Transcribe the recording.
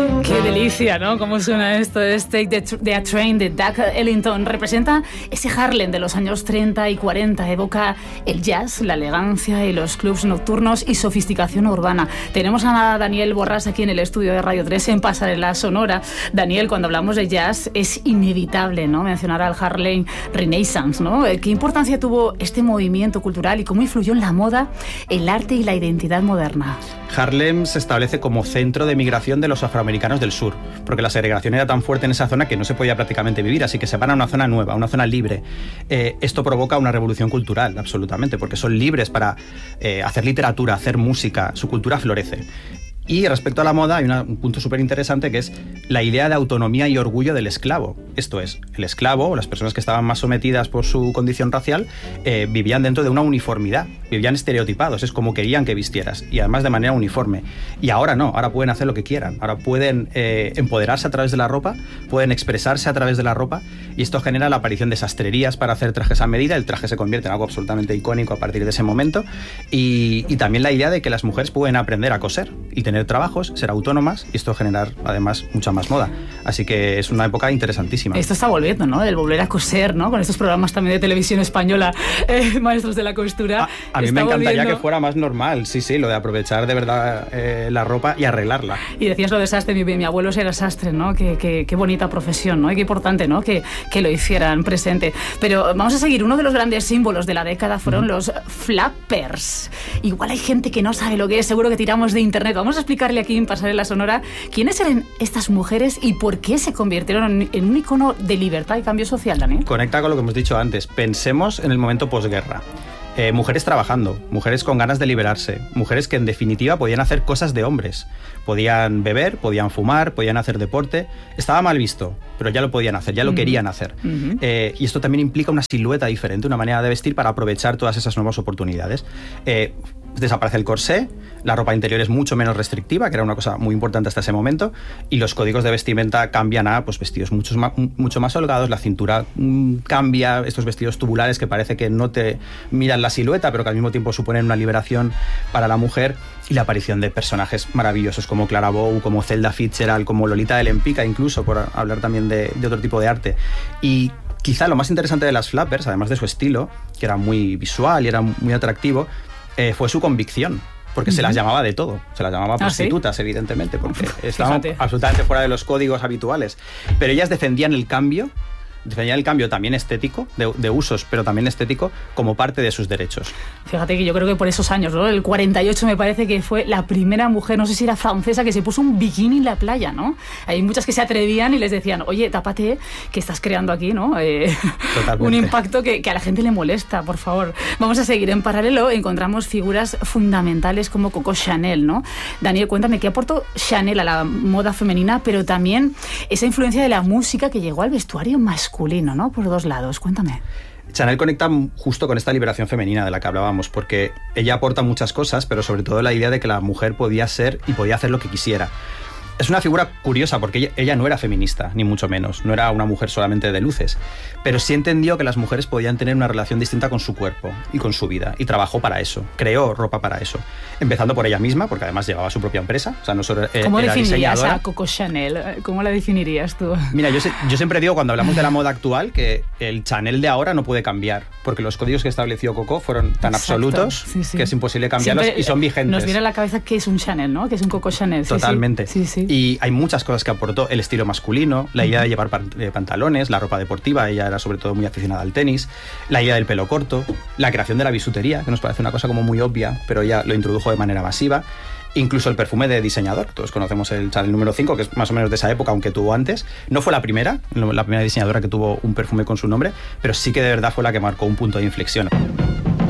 Qué delicia, ¿no? ¿Cómo suena esto? Es Take the Train de Duck Ellington. Representa ese Harlem de los años 30 y 40. Evoca el jazz, la elegancia y los clubs nocturnos y sofisticación urbana. Tenemos a Daniel Borràs aquí en el estudio de Radio 3 en Pasarela Sonora. Daniel, cuando hablamos de jazz es inevitable, ¿no?, mencionar al Harlem Renaissance, ¿no? ¿Qué importancia tuvo este movimiento cultural y cómo influyó en la moda, el arte y la identidad moderna? Harlem se establece como centro de migración de los afroamericanos del sur, porque la segregación era tan fuerte en esa zona que no se podía prácticamente vivir, así que se van a una zona nueva, una zona libre. Esto provoca una revolución cultural, absolutamente, porque son libres para hacer literatura, hacer música, su cultura florece. Y respecto a la moda hay un punto súper interesante que es la idea de autonomía y orgullo del esclavo. Esto es, el esclavo o las personas que estaban más sometidas por su condición racial vivían dentro de una uniformidad, vivían estereotipados, es como querían que vistieras y además de manera uniforme. Y ahora no, ahora pueden hacer lo que quieran, ahora pueden empoderarse a través de la ropa, pueden expresarse a través de la ropa y esto genera la aparición de sastrerías para hacer trajes a medida. El traje se convierte en algo absolutamente icónico a partir de ese momento y también la idea de que las mujeres pueden aprender a coser y tener trabajos, ser autónomas y esto generar además mucha más moda. Así que es una época interesantísima. Esto está volviendo, ¿no? El volver a coser, ¿no? Con estos programas también de televisión española, maestros de la costura. A mí me encantaría que fuera más normal, sí, lo de aprovechar de verdad la ropa y arreglarla. Y decías lo de sastre, mi abuelo era sastre, ¿no? Qué bonita profesión, ¿no? Y qué importante, ¿no? Que lo hicieran presente. Pero vamos a seguir, uno de los grandes símbolos de la década fueron los flappers. Igual hay gente que no sabe lo que es, seguro que tiramos de internet. Vamos a explicarle aquí en Pasarela Sonora quiénes eran estas mujeres y por qué se convirtieron en un icono de libertad y cambio social, Daniel. Conecta con lo que hemos dicho antes. Pensemos en el momento posguerra. Mujeres trabajando, mujeres con ganas de liberarse, mujeres que en definitiva podían hacer cosas de hombres. Podían beber, podían fumar, podían hacer deporte. Estaba mal visto, pero ya lo podían hacer, ya lo querían hacer. Y esto también implica una silueta diferente, una manera de vestir para aprovechar todas esas nuevas oportunidades. Desaparece el corsé, la ropa interior es mucho menos restrictiva, que era una cosa muy importante hasta ese momento, y los códigos de vestimenta cambian a vestidos mucho más holgados, la cintura cambia, estos vestidos tubulares que parece que no te miran la silueta, pero que al mismo tiempo suponen una liberación para la mujer, y la aparición de personajes maravillosos como Clara Bow, como Zelda Fitzgerald, como Lolita de Lempicka, incluso, por hablar también de otro tipo de arte. Y quizá lo más interesante de las flappers, además de su estilo, que era muy visual y era muy atractivo, fue su convicción, porque se las llamaba de todo, se las llamaba prostitutas, ¿sí? Evidentemente, porque estaban absolutamente fuera de los códigos habituales, pero ellas defendían el cambio también estético, de usos, pero también estético, como parte de sus derechos. Fíjate que yo creo que por esos años, ¿no? El 48 me parece que fue la primera mujer, no sé si era francesa, que se puso un bikini en la playa, ¿no? Hay muchas que se atrevían y les decían, oye, tápate, que estás creando aquí, ¿no? Un impacto que a la gente le molesta, por favor. Vamos a seguir. En paralelo encontramos figuras fundamentales como Coco Chanel, ¿no? Daniel, cuéntame, ¿qué aportó Chanel a la moda femenina, pero también esa influencia de la música que llegó al vestuario masculino, ¿no? Por dos lados, cuéntame. Chanel conecta justo con esta liberación femenina de la que hablábamos, porque ella aporta muchas cosas, pero sobre todo la idea de que la mujer podía ser y podía hacer lo que quisiera. Es una figura curiosa porque ella no era feminista, ni mucho menos, no era una mujer solamente de luces, pero sí entendió que las mujeres podían tener una relación distinta con su cuerpo y con su vida, y trabajó para eso, creó ropa para eso, empezando por ella misma, porque además llevaba su propia empresa, o sea, no solo ¿Cómo era definirías diseñadora. a Coco Chanel? ¿Cómo la definirías tú? Mira, yo siempre digo, cuando hablamos de la moda actual, que el Chanel de ahora no puede cambiar, porque los códigos que estableció Coco fueron tan absolutos que es imposible cambiarlos. Siempre, y son vigentes. Nos viene a la cabeza que es un Chanel, ¿no? Que es un Coco Chanel. Totalmente. Sí. Y hay muchas cosas que aportó: el estilo masculino, la idea de llevar pantalones, la ropa deportiva, ella era sobre todo muy aficionada al tenis, la idea del pelo corto, la creación de la bisutería, que nos parece una cosa como muy obvia, pero ella lo introdujo de manera masiva. Incluso el perfume de diseñador, todos conocemos el Chanel número 5, que es más o menos de esa época, aunque tuvo antes. No fue la primera diseñadora que tuvo un perfume con su nombre, pero sí que de verdad fue la que marcó un punto de inflexión.